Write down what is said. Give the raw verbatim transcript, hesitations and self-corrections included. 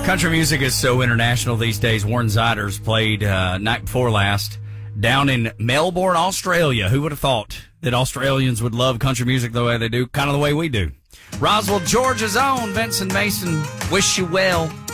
Country music is so international these days. Warren Ziders played uh, night before last down in Melbourne, Australia. Who would have thought that Australians would love country music the way they do, kind of the way we do? Roswell, Georgia's own Vincent Mason, wish you well.